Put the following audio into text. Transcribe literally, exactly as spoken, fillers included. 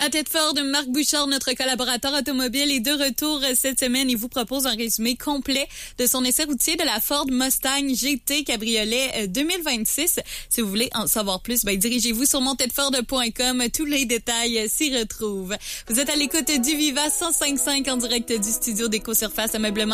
À Thetford, Marc Bouchard, notre collaborateur automobile, est de retour cette semaine et vous propose un résumé complet de son essai routier de la Ford Mustang G T Cabriolet deux mille vingt-six. Si vous voulez en savoir plus, ben, dirigez-vous sur mon thetford point com. Tous les détails s'y retrouvent. Vous êtes à l'écoute du Viva cent cinq virgule cinq en direct du studio d'Éco-Surface Ameublement